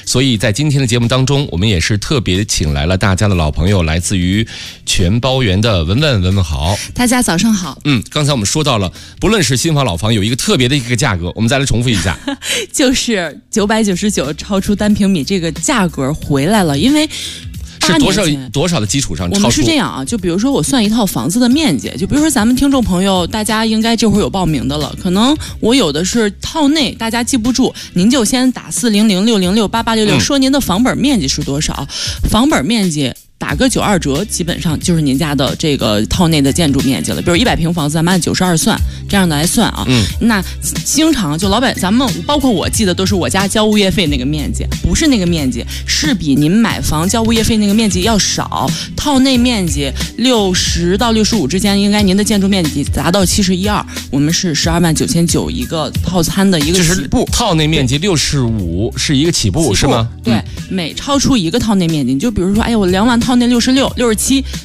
所以在今天的节目当中，我们也是特别请来了大家的老朋友，来自于全包园的文文。文文好。 大家早上好。 刚才我们说到了，不论是新房老房，有一个特别的一个价格，我们再来重复一下， 就是999，超出单平米这个价格回来了，因为是多少的基础上超出？ 我们是这样啊，就比如说我算一套房子的面积，就比如说咱们听众朋友，大家应该这会儿有报名的了，可能我有的是套内，大家记不住，您就先打4006068866，说您的房本面积是多少，房本面积。打个92折，基本上就是您家的这个套内的建筑面积了。比如100平房子，咱们按92算，这样的来算啊。那经常就老板，咱们包括我记得都是我家交物业费那个面积，不是那个面积，是比您买房交物业费那个面积要少。套内面积60到65之间，应该您的建筑面积达到71.2，我们是12.99万一个套餐的一个起步。 套内面积65是一个起步是吗？ 对，每超出一个套内面积，你就比如说，哎呀，我2万套内66、67。